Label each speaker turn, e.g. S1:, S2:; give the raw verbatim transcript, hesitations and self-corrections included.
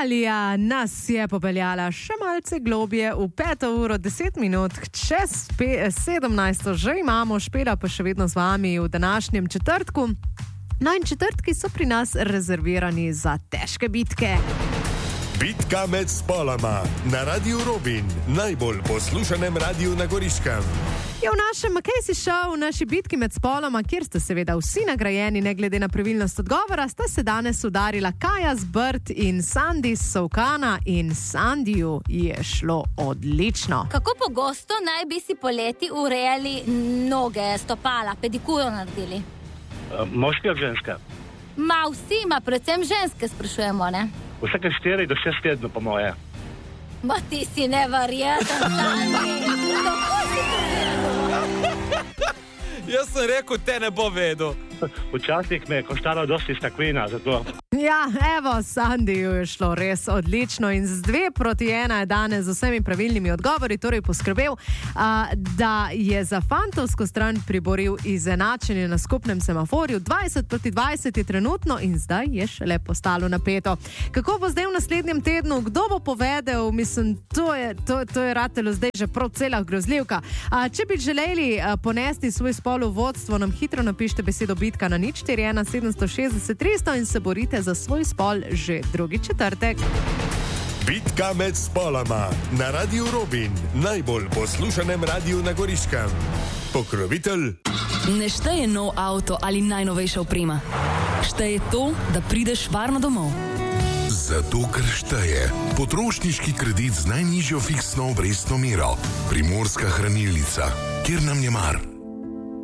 S1: Alja nas je popeljala še malce globje v peto uro deset minut, čez sedemnajsto že imamo, Špela pa še vedno z vami v današnjem četrtku. No in četrtki so pri nas rezervirani za težke bitke.
S2: Bitka med spoloma na Radiu Robin, najbolj poslušanem radiju na Goriškem.
S1: Je v našem Makejsi Show, v naši bitki med spoloma, kjer ste seveda vsi nagrajeni, ne glede na pravilnost odgovora, sta se danes udarila Kaja z Brd in Sandi z Solkana in Sandiju je šlo odlično.
S3: Kako pogosto naj bi si poleti urejali noge, stopala, pedikuro naredili?
S4: Uh, moški ali ženska?
S3: Ma vsi, ma predvsem ženske sprašujemo, ne?
S4: Vsake štiri do šest tednov, po moje.
S3: Ma ti si neverjeten, Sandi! Kako si to vedel?
S5: Jaz sem rekel, te ne bo vedel.
S4: Včasih me je koštalo dosti stakvina, zato...
S1: Ja, evo, Sandiju je šlo res odlično in z dve proti ena je danes z vsemi pravilnimi odgovori torej poskrbel, a, da je za fantovsko stran priboril izenačenje na skupnem semaforju. dvajset proti dvajset je trenutno in zdaj je šele postalo napeto. Kako bo zdaj v naslednjem tednu, kdo bo povedal, mislim, to je, to, to je ratelo zdaj že prav cela grozljivka. A, če bi želeli a, ponesti svoj spol v vodstvo, nam hitro napište besedo bitka na nič štiri ena sedem šest šest tristo in se borite za svoj spol že drugi četrtek.
S2: Bitka med spoloma na Radiu Robin, najbolj poslušanem radiju na Goriškem. Pokrovitelj.
S6: Ne šteje nov avto ali najnovejša oprema. Šteje to, da prideš varno domov.
S7: Zato, ker šteje potrošniški kredit z najnižjo fiksno obrestno mero. Primorska hranilnica, kjer nam je mar.